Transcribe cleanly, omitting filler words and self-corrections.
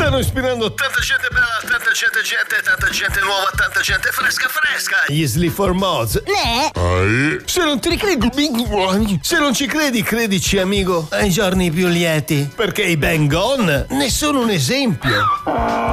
Stanno ispirando tanta gente bella, tanta gente nuova, tanta gente fresca. Gli Sleaford Mods. Se non ti credi, se non ci credi, credici amico, ai giorni più lieti, perché i Bang On ne sono un esempio.